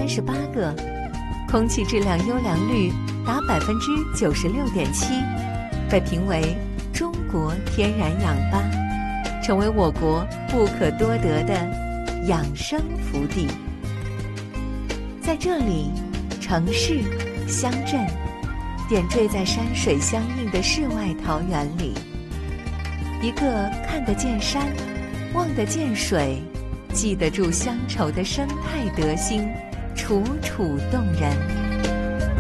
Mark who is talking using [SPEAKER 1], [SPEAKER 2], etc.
[SPEAKER 1] 238个，空气质量优良率达96.7%，被评为中国天然氧吧，成为我国不可多得的养生福地。在这里，城市、乡镇点缀在山水相映的世外桃源里，一个看得见山、望得见水、记得住乡愁的生态德行，楚楚动人。